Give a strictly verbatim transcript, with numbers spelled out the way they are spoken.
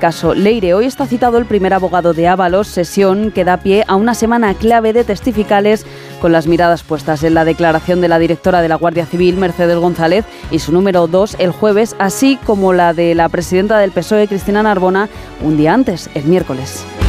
caso Leire. Hoy está citado el primer abogado de Ábalos, sesión que da pie a una semana clave de testificales con las miradas puestas en la declaración de la directora de la Guardia Civil, Mercedes González, y su número dos el jueves, así como la de la presidenta del P S O E, Cristina Narbona, un día antes, el miércoles.